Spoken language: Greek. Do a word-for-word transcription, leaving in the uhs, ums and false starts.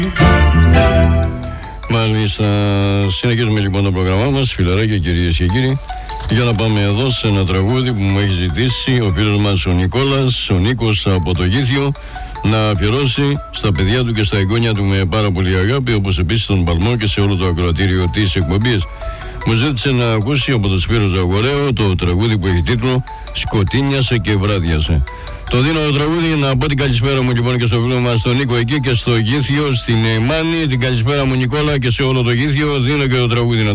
Μάλιστα, συνεχίζουμε λοιπόν το πρόγραμμά μας, φιλαράκια, κυρίες και κύριοι, για να πάμε εδώ σε ένα τραγούδι που μου έχει ζητήσει ο φίλος μας ο Νικόλας, ο Νίκος από το Γήθιο, να αφιερώσει στα παιδιά του και στα εγγόνια του με πάρα πολύ αγάπη, όπως επίσης τον Παλμό και σε όλο το ακροατήριο της εκπομπής. Μου ζήτησε να ακούσει από τον Σπύρο Ζαγορέο το τραγούδι που έχει τίτλο «Σκοτίνιασε και βράδιασε». Το δίνω το τραγούδι να πω την καλησπέρα μου λοιπόν και στο φίλο μας τον Νίκο εκεί και στο Γήθιο, στην Μάνη. Την καλησπέρα μου Νικόλα και σε όλο το Γήθιο. Δίνω και το τραγούδι να